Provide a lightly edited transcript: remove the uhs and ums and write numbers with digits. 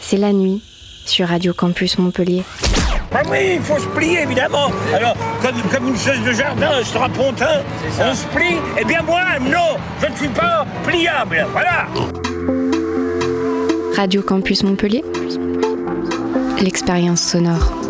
C'est la nuit sur Radio Campus Montpellier. Ah oui, il faut se plier évidemment. Alors, comme une chaise de jardin, un strapontin, on se plie. Eh bien moi, non, je ne suis pas pliable. Voilà. Radio Campus Montpellier, l'expérience sonore.